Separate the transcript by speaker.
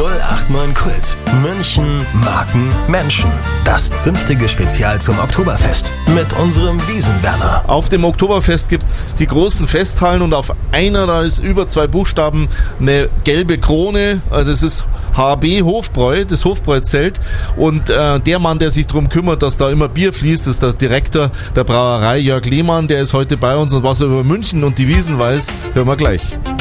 Speaker 1: 089 Kult. München, Marken, Menschen. Das zünftige Spezial zum Oktoberfest mit unserem Wiesenwerner.
Speaker 2: Auf dem Oktoberfest gibt's die großen Festhallen und auf einer, da ist über 2 Buchstaben eine gelbe Krone. Also es ist HB Hofbräu, das Hofbräuzelt. Und der Mann, der sich darum kümmert, dass da immer Bier fließt, ist der Direktor der Brauerei Jörg Lehmann. Der ist heute bei uns und was er über München und die Wiesn weiß, hören wir gleich.